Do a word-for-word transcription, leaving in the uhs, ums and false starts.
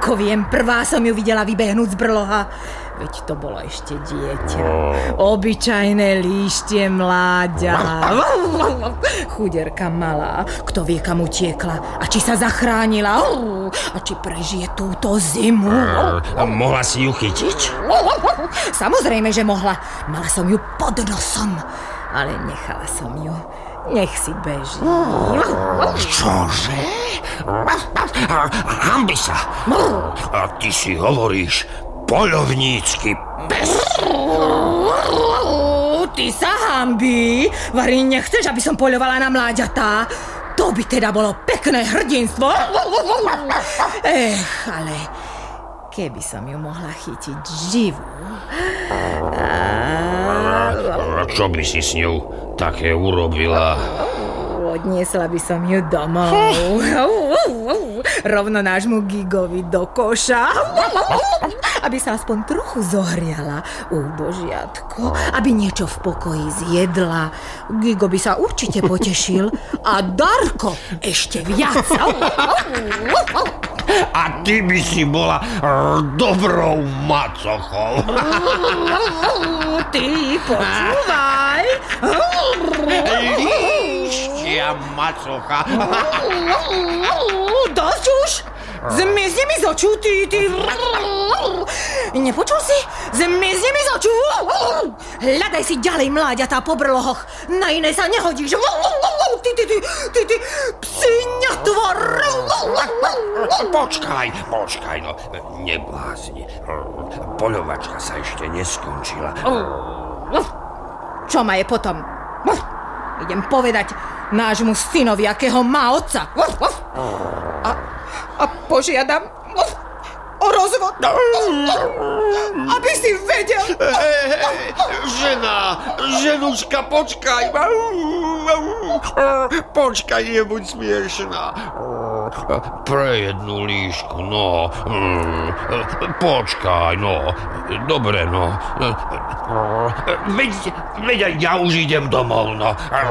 Ako viem, prvá som ju videla vybehnúť z brloha. Veď to bolo ešte dieťa. Obyčajné líštie mláďa. Chuderka malá. Kto vie, kam utiekla. A či sa zachránila. A či prežije túto zimu. Mohla si ju chytiť? Samozrejme, že mohla. Mala som ju pod nosom. Ale nechala som ju. Nech si beží. Čože? Hanbi sa. A ty si hovoríš poľovnícky pes. Ty sa hanbí. Vari, nechceš, aby som poľovala na mláďatá? To by teda bolo pekné hrdinstvo. Ech, ale keby som ju mohla chytiť živú. A čo by si s ňou také urobila? Odniesla by som ju domov. Rovno nášmu Gigovi do koša. Aby sa aspoň trochu zohriala. Úbožiatko. Aby niečo v pokoji zjedla. Gigo by sa určite potešil. A Darko ešte viac. A ty by si bola dobrou macochou. Ty počúvaj. Líštia macocha. Dosť už? Zmizni mi z očú, ty, ty. Nepočul si? Zmizni mi z očú. Hľadaj si ďalej mláďatá po brlohoch. Na iné sa nehodíš. Ty, ty, ty, ty, ty, psi netvor. Počkaj, počkaj, no, neblázni. Poľovačka sa ešte neskončila. Čo ma je potom? Idem povedať nášmu synovi, akého má otca. A, a požiadam o rozvod. Aby si vedel. Hey, hey, žena, ženuška, počkaj. Počkaj, nebuď smiešná. Pre jednu líšku, no. Počkaj, no. Dobre, no. Veď, veď ja už idem domov, no.